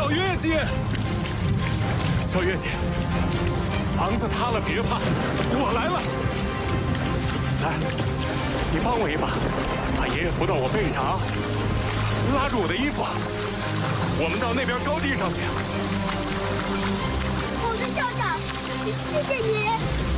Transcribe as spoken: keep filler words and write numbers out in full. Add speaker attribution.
Speaker 1: 小月姐，小月姐，房子塌了别怕，我来了。来，你帮我一把，把爷爷扶到我背上，拉住我的衣服，我们到那边高地上去。
Speaker 2: 好的，校长，谢谢你。